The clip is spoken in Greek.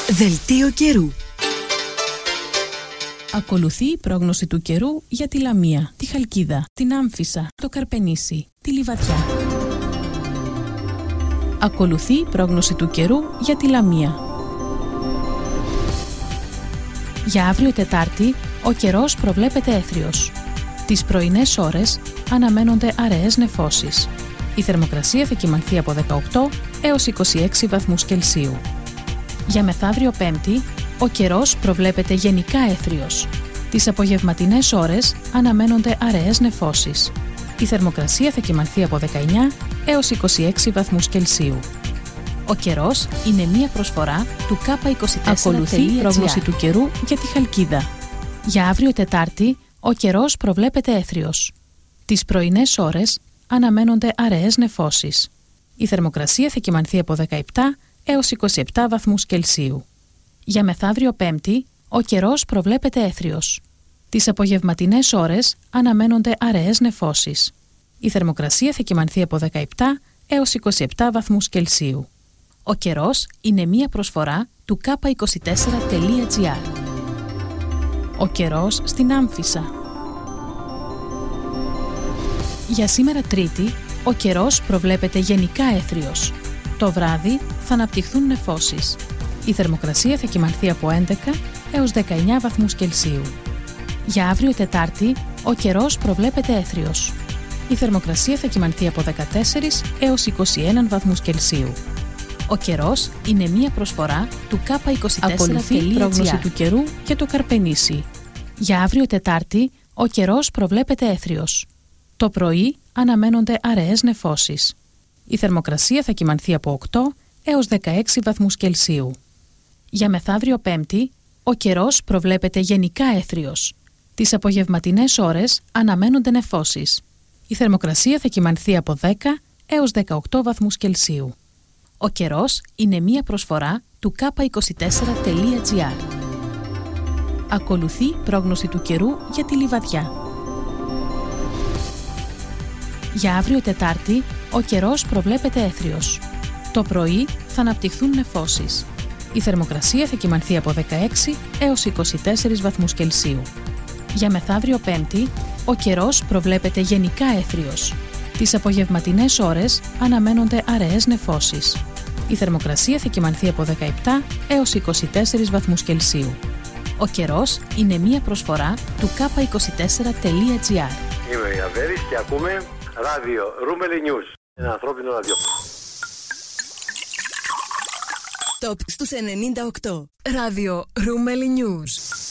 Δελτίο καιρού. Ακολουθεί η πρόγνωση του καιρού για τη Λαμία, τη Χαλκίδα, την Άμφισσα, το Καρπενήσι, τη Λιβαδιά. Ακολουθεί η πρόγνωση του καιρού για τη Λαμία. Για αύριο Τετάρτη, ο καιρός προβλέπεται έθριος. Τις πρωινές ώρες αναμένονται αραιές νεφώσεις. Η θερμοκρασία θα κυμανθεί από 18 έως 26 βαθμούς Κελσίου. Για μεθαύριο Πέμπτη, ο καιρός προβλέπεται γενικά έθριος. Τις απογευματινές ώρες αναμένονται αραιές νεφώσεις. Η θερμοκρασία θα κυμανθεί από 19 έως 26 βαθμούς Κελσίου. Ο καιρός είναι μία προσφορά του K24. Ακολουθεί η πρόγνωση του καιρού για τη Χαλκίδα. Για αύριο Τετάρτη, ο καιρός προβλέπεται έθριος. Τις πρωινές ώρες αναμένονται αραιές νεφώσεις. Η θερμοκρασία θα κυμανθεί από 17 έως 27 βαθμούς Κελσίου. Για μεθαύριο Πέμπτη, ο καιρός προβλέπεται έθριος. Τις απογευματινές ώρες αναμένονται αραιές νεφώσεις. Η θερμοκρασία θα κυμανθεί από 17 έως 27 βαθμούς Κελσίου. Ο καιρός είναι μία προσφορά του K24.gr. Ο καιρός στην Άμφισσα. Για σήμερα Τρίτη, ο καιρός προβλέπεται γενικά έθριος. Το βράδυ θα αναπτυχθούν νεφώσεις. Η θερμοκρασία θα κυμανθεί από 11 έως 19 βαθμούς Κελσίου. Για αύριο Τετάρτη, ο καιρός προβλέπεται έθριος. Η θερμοκρασία θα κυμανθεί από 14 έως 21 βαθμούς Κελσίου. Ο καιρός είναι μία προσφορά του K24.gr. Ακολουθεί η πρόγνωση του καιρού για το Καρπενήσι. Για αύριο Τετάρτη, ο καιρός προβλέπεται έθριος. Το πρωί αναμένονται αραιές νεφώσεις. Η θερμοκρασία θα κυμανθεί από 8 έως 16 βαθμούς Κελσίου. Για μεθαύριο Πέμπτη, ο καιρός προβλέπεται γενικά έθριος. Τις απογευματινές ώρες αναμένονται νεφώσεις. Η θερμοκρασία θα κυμανθεί από 10 έως 18 βαθμούς Κελσίου. Ο καιρός είναι μία προσφορά του K24.gr. Ακολουθεί πρόγνωση του καιρού για τη Λιβαδιά. Για αύριο Τετάρτη, ο καιρός προβλέπεται έθριος. Το πρωί θα αναπτυχθούν νεφώσεις. Η θερμοκρασία θα κυμανθεί από 16 έως 24 βαθμούς Κελσίου. Για μεθαύριο Πέμπτη, ο καιρός προβλέπεται γενικά έθριος. Τις απογευματινές ώρες αναμένονται αραιές νεφώσεις. Η θερμοκρασία θα κυμανθεί από 17 έως 24 βαθμούς Κελσίου. Ο καιρός είναι μία προσφορά του K24.gr. Είμαι η Αβέρης και ακούμε ράδιο Ρούμελι News. Ένα ανθρώπινο ραδιόφωνο. Top στους 98. Ράδιο Ρούμελι News.